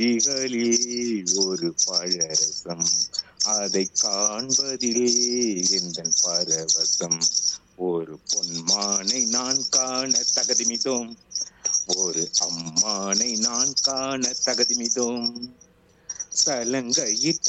களில் ஒரு பழரசம், அதை காண்பதிலே எந்தன் பரவசம். ஒரு பொன்மானை நான் காண தகுதிமிதோம், ஒரு அம்மானை நான் காண தகுதிமிதோம். சலங்கையிட்ட